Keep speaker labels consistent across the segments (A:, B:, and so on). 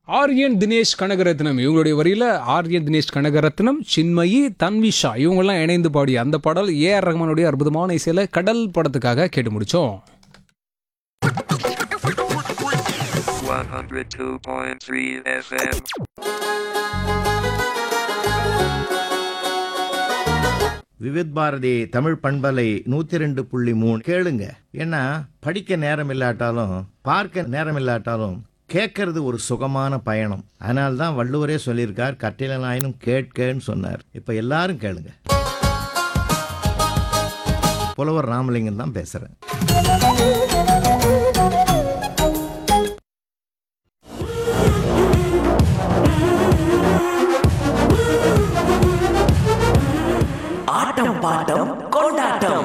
A: ஆர்யன் தினேஷ் கனகரத்னம் இவங்களுடைய வரியில ஆர்யன் தினேஷ் கனகரத்னம், சின்மயி, தன்விஷா இவங்கெல்லாம் இணைந்து பாடிய அந்த பாடல் ஏஆர் ரஹ்மானுடைய அற்புதமான இசையில கடல் படத்துக்காக கேட்டு முடிச்சோம்.
B: 102.3 FM.
C: விவித் பாரதி தமிழ் பண்பலை 102.3 கேளுங்க. ஏன்னா படிக்க நேரம் இல்லாட்டாலும் பார்க்க நேரம் இல்லாட்டாலும் கேட்கறது ஒரு சுகமான பயணம். அதனால தான் வள்ளுவரே சொல்லியிருக்கார், கட்டிலனாயினும் கேட்கன்னு சொன்னார். இப்ப எல்லாரும் கேளுங்க. புலவர் ராமலிங்கம் தான் பேசுறேன்.
D: ஆட்டம் பாட்டம் கொண்டாட்டம்.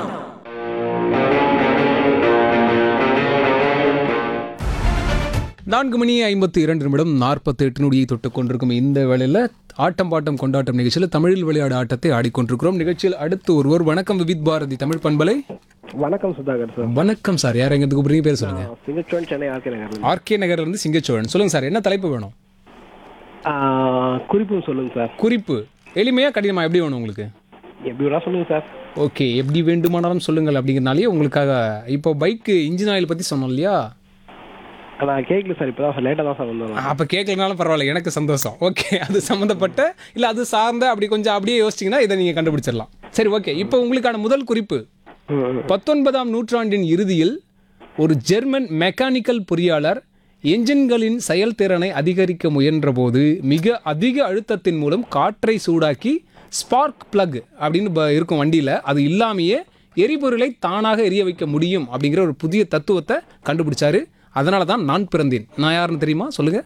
A: நான்கு மணி 52 நிமிடம் 48 நொடியை தொட்டுக் கொண்டிருக்கும் இந்த வேளையில் ஆட்டம் பாட்டம் கொண்டாட்டம் நிகழ்ச்சியில் தமிழில் விளையாடு ஆட்டத்தை ஆடிக்கொண்டிருக்கிறோம். நிகழ்ச்சியில் அடுத்து ஒருவர். வணக்கம் விவித் பாரதி தமிழ் பண்பலை.
E: வணக்கம் சுதாகர் சார்.
A: வணக்கம் சார். யார் எங்க கூப்பிடுறீங்க? பேர் சொல்லுங்க.
E: சிங்கச்சோழன், சென்னை ஆர்கே நகர்.
A: ஆர்கே நகர்ல இருந்து சிங்கச்சோழன். சொல்லுங்க சார், என்ன தலைப்பு வேணும்?
E: குறிப்பு சொல்லுங்க சார்.
A: குறிப்பு எளிமையா கடினமா எப்படி வேணும் உங்களுக்கு?
E: எப்படி வேணா சொல்லுங்க சார்.
A: ஓகே, எப்படி வேண்டுமானாலும் சொல்லுங்கள் அப்படிங்கிறனாலே உங்களுக்காக இப்போ பைக்கு இன்ஜின் ஆயில் பற்றி சொன்னோம் இல்லையா?
E: நான் கேட்கல சார், இப்போதான் லேட்டாக தான் சார் வந்தோம்.
A: அப்போ கேட்கலனாலும் பரவாயில்ல, எனக்கு சந்தோஷம். ஓகே, அது சம்மந்தப்பட்ட இல்லை அது சார்ந்த அப்படி கொஞ்சம் அப்படியே யோசிச்சிங்கன்னா இதை நீங்கள் கண்டுபிடிச்சிடலாம். சரி, ஓகே. இப்போ உங்களுக்கான முதல் குறிப்பு. 19ஆம் நூற்றாண்டின் இறுதியில் ஒரு ஜெர்மன் மெக்கானிக்கல் பொறியாளர் என்ஜின்களின் செயல்திறனை அதிகரிக்க முயன்றபோது மிக அதிக அழுத்தத்தின் மூலம் காற்றை சூடாக்கி ஸ்பார்க் பிளக் அப்படின்னு இருக்கும் வண்டியில் அது இல்லாமையே எரிபொருளை தானாக எரிய வைக்க முடியும் அப்படிங்கிற ஒரு புதிய தத்துவத்தை கண்டுபிடிச்சாரு. அதனால தான் நான் பிறந்தேன். நான் யாருன்னு தெரியுமா? சொல்லுங்க.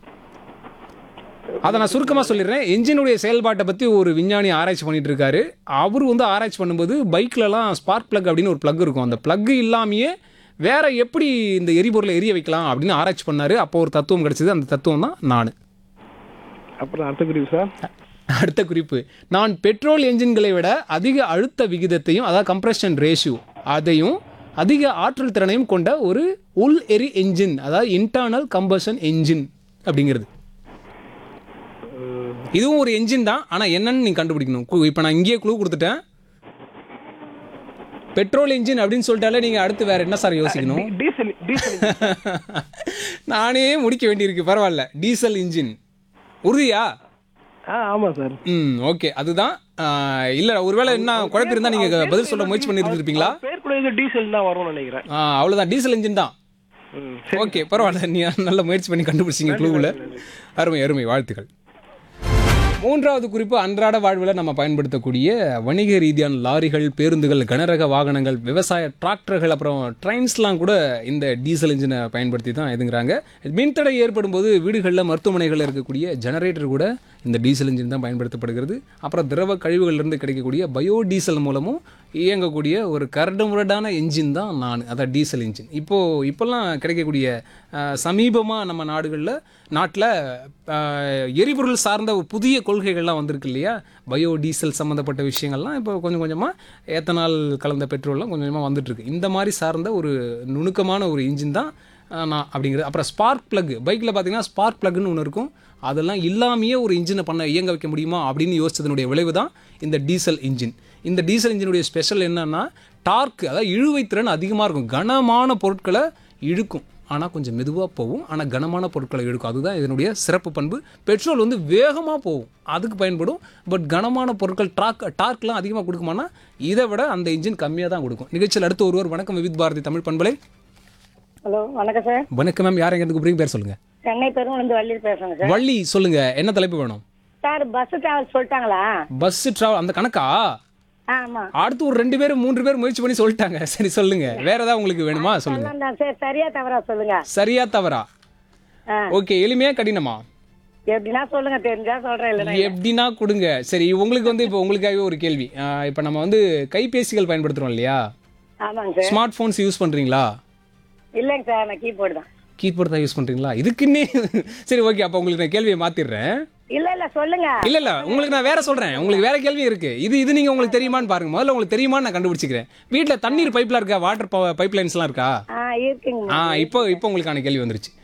A: அதை நான் சுருக்கமாக சொல்லிடுறேன். என்ஜினுடைய செயல்பாட்டை பற்றி ஒரு விஞ்ஞானி ஆராய்ச்சி பண்ணிட்டு இருக்காரு. அவர் ஆராய்ச்சி பண்ணும்போது பைக்லலாம் ஸ்பார்க் பிளக் அப்படின்னு ஒரு பிளக் இருக்கும். அந்த பிளக் இல்லாமையே வேற எப்படி இந்த எரிபொருளை எரிய வைக்கலாம் அப்படின்னு ஆராய்ச்சி பண்ணாரு. அப்போ ஒரு தத்துவம் கிடைச்சது. அந்த தத்துவம் தான் நான்.
E: அப்புறம் அடுத்த குறிப்பு சார்.
A: அடுத்த குறிப்பு, நான் பெட்ரோல் என்ஜின்களை விட அதிக அழுத்த விகிதத்தையும், அதாவது கம்ப்ரெஷன் ரேஷியோ, அதையும் அதிக ஆற்றல் திறனையும் கொண்ட ஒரு உள் எரி என்ஜின், அதாவது இன்டர்னல் கம்பஷன் என்ஜின் அப்படிங்கிறது. இதுவும் ஒரு என்ஜின் தான், ஆனால் என்னன்னு நீங்கள் கண்டுபிடிக்கணும். இப்போ நான் இங்கேயே குழு கொடுத்துட்டேன். பெட்ரோல் என்ஜின் அப்படின்னு சொல்லிட்டாலே நீங்கள் அடுத்து வேற என்ன சார் யோசிக்கணும்? நானே முடிக்க வேண்டியிருக்கு. பரவாயில்ல, டீசல் இன்ஜின். உறுதியா?
E: ஆமாம் சார்.
A: ஓகே, அதுதான். இல்லை, ஒருவேளை என்ன குழப்பம் இருந்தால் நீங்கள் பதில் சொல்ல முயற்சி பண்ணி இருந்திருப்பீங்களா?
E: பேர் கூட டீசல் தான் வரும்னு நினைக்கிறேன்.
A: அவ்வளோதான், டீசல் இன்ஜின் தான். ஓகே, பரவாயில்ல, நீ நல்ல முயற்சி பண்ணி கண்டுபிடிச்சிங்க க்ளூவில். அருமை அருமை, வாழ்த்துக்கள். மூன்றாவது குறிப்பு, அன்றாட வாழ்வில் நம்ம பயன்படுத்தக்கூடிய வணிக ரீதியான லாரிகள், பேருந்துகள், கனரக வாகனங்கள், விவசாய டிராக்டர்கள், அப்புறம் ட்ரெயின்ஸ்லாம் கூட இந்த டீசல் இன்ஜினை பயன்படுத்தி தான் எதுங்கிறாங்க. மின்தடை ஏற்படும் போது வீடுகளில், மருத்துவமனைகளில் இருக்கக்கூடிய ஜெனரேட்டர் கூட இந்த டீசல் இன்ஜின் தான் பயன்படுத்தப்படுகிறது. அப்புறம் திரவ கழிவுகளிலிருந்து கிடைக்கக்கூடிய பயோ டீசல் மூலமும் இயங்கக்கூடிய ஒரு கரடுமுரடான என்ஜின் தான் நான், அதான் டீசல் இன்ஜின். இப்போல்லாம் கிடைக்கக்கூடிய சமீபமாக நம்ம நாட்டில் எரிபொருள் சார்ந்த புதிய கொள்கைகள்லாம் வந்திருக்கு இல்லையா? பயோ டீசல் சம்மந்தப்பட்ட விஷயங்கள்லாம் இப்போ கொஞ்சம் கொஞ்சமாக ஏத்தனால் கலந்த பெட்ரோல்லாம் கொஞ்சம் கொஞ்சமாக வந்துட்டுருக்கு. இந்த மாதிரி சார்ந்த ஒரு நுணுக்கமான ஒரு இன்ஜின் தான் நான் அப்படிங்கிறது. அப்புறம் ஸ்பார்க் பிளக், பைக்கில் பார்த்தீங்கன்னா ஸ்பார்க் பிளக்னு ஒன்று இருக்கும். அதெல்லாம் இல்லாமையே ஒரு இன்ஜினை இயங்க வைக்க முடியுமா அப்படின்னு யோசிச்சதனுடைய விளைவு தான் இந்த டீசல் இன்ஜின். இந்த டீசல் இன்ஜினுடைய ஸ்பெஷல் என்னன்னா டார்க், அதாவது இழுவை திறன் அதிகமாக இருக்கும். கனமான பொருட்களை இழுக்கும், ஆனால் கொஞ்சம் மெதுவாக போகும். ஆனால் கனமான பொருட்களை இழுக்கும். அதுதான் இதனுடைய சிறப்பு பண்பு. பெட்ரோல் வேகமாக போகும், அதுக்கு பயன்படும். பட் கனமான பொருட்கள் டார்க்லாம் அதிகமாக கொடுக்குமானா இதை விட அந்த இன்ஜின் கம்மியாக தான் கொடுக்கும். நிகழ்ச்சியில் அடுத்த ஒருவர். வணக்கம் விவித் பாரதி தமிழ் பண்பலை.
F: ஹலோ, வணக்கம் சார்.
A: வணக்கம் மேம். யார் எங்க கூப்பிடுறீங்க? பேர் சொல்லுங்க.
F: சென்னை பெருங்குளந்து வள்ளி பேசுறேங்க சார்.
A: வள்ளி, சொல்லுங்க, என்ன தலைப்பு வேணும்?
F: சார், பஸ் டிராவல் சொல்லிட்டாங்களா?
A: பஸ் டிராவல் அந்த கணக்கா?
F: ஆமா.
A: அடுத்து ஒரு 2 பேர் 3 பேர் முயற்சி பண்ணி சொல்லிட்டாங்க. சரி, சொல்லுங்க, வேற ஏதாவது உங்களுக்கு வேணுமா? சொல்லுங்க.
F: சரி, சரியா தவறா சொல்லுங்க.
A: சரியா தவறா? ஓகே, எளிமையா கடினமா?
F: எப்படின்னா சொல்லுங்க, தெரிஞ்சா சொல்றேன். இல்ல
A: எப்படின்னா கொடுங்க. சரி, உங்களுக்கு இப்போ உங்களுக்காகவே ஒரு கேள்வி. இப்போ நம்ம கைபேசிகள் பயன்படுத்துறோம் இல்லையா?
F: ஆமாங்க சார்.
A: ஸ்மார்ட் போன்ஸ் யூஸ் பண்றீங்களா?
F: இல்லைங்க சார், நான் கீபோர்டு தான்.
A: கீபோர்டு தான் யூஸ் பண்றீங்களா? இதுக்குன்னே சரி, ஓகே. அப்போ உங்களுக்கு நான் கேள்வியை மாத்திடுறேன்.
F: இல்ல சொல்லுங்க.
A: இல்ல உங்களுக்கு நான் வேற சொல்றேன். உங்களுக்கு வேற கேள்வி இருக்கு. இது நீங்க உங்களுக்கு தெரியுமான்னு பாருங்க. முதல்ல உங்களுக்கு தெரியுமான்னு நான் கண்டுபிடிச்சிக்கிறேன். வீட்டுல தண்ணீர் பைப்லாம் இருக்கா? வாட்டர் பைப் லைன்ஸ்லாம் இருக்கா?
F: இருக்குங்க.
A: இப்போ உங்களுக்கான கேள்வி வந்துருச்சு.